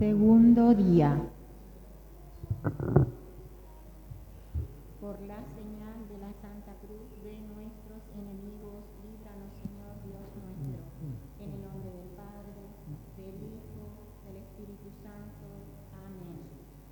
Segundo día. Por la señal de la Santa Cruz de nuestros enemigos, líbranos, Señor Dios nuestro, en el nombre del Padre, del Hijo, del Espíritu Santo. Amén.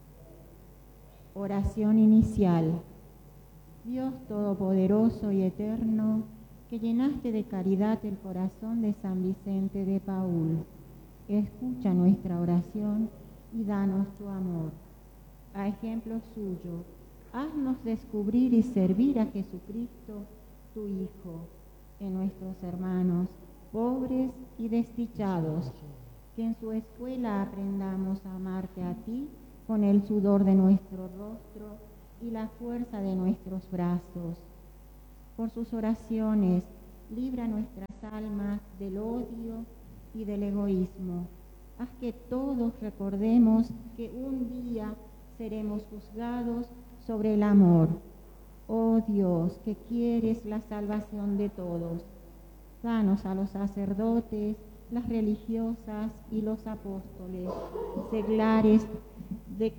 Oración inicial. Dios Todopoderoso y Eterno, que llenaste de caridad el corazón de San Vicente de Paúl, escucha nuestra oración y danos tu amor. A ejemplo suyo, haznos descubrir y servir a Jesucristo, tu Hijo, en nuestros hermanos, pobres y desdichados, que en su escuela aprendamos a amarte a ti con el sudor de nuestro rostro y la fuerza de nuestros brazos. Por sus oraciones, libra nuestras almas del odio y del egoísmo. Haz que todos recordemos que un día seremos juzgados sobre el amor. Oh Dios, que quieres la salvación de todos, danos a los sacerdotes, las religiosas y los apóstoles, seglares de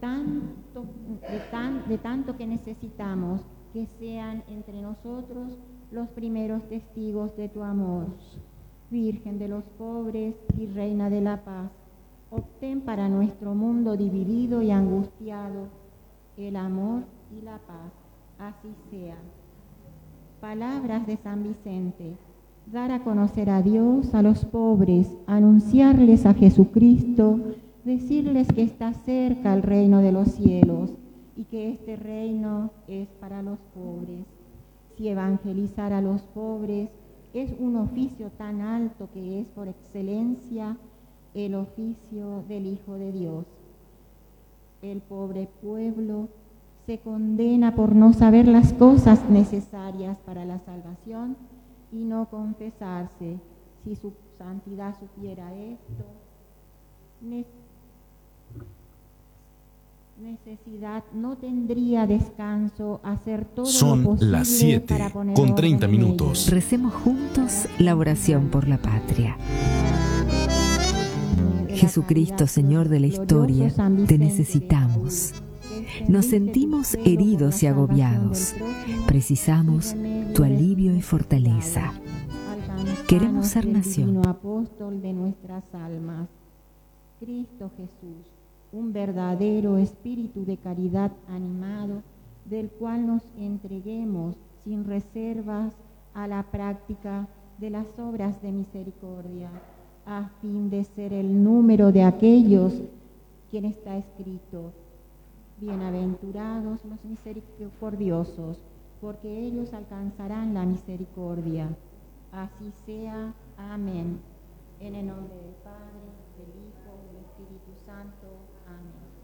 tanto que necesitamos, que sean entre nosotros los primeros testigos de tu amor. Virgen de los pobres y Reina de la paz, obtén para nuestro mundo dividido y angustiado el amor y la paz. Así sea. Palabras de San Vicente. Dar a conocer a Dios a los pobres, anunciarles a Jesucristo, decirles que está cerca el reino de los cielos y que este reino es para los pobres. Si evangelizar a los pobres es un oficio tan alto que es por excelencia el oficio del Hijo de Dios. El pobre pueblo se condena por no saber las cosas necesarias para la salvación y no confesarse. Si su santidad supiera esto, necesidad no tendría descanso, hacer todo Son lo posible las 7 para poner con orden 30 en minutos. ello. Recemos juntos la oración por la patria. Jesucristo, Señor de la historia, te necesitamos. Nos sentimos heridos y agobiados. Precisamos tu alivio y fortaleza. Queremos ser nación. Apóstol de nuestras almas, Cristo Jesús, un verdadero espíritu de caridad animado, del cual nos entreguemos sin reservas a la práctica de las obras de misericordia, a fin de ser el número de aquellos quien está escrito: bienaventurados los misericordiosos, porque ellos alcanzarán la misericordia. Así sea. Amén. En el nombre del Padre, del Hijo, del Espíritu Santo. Amén.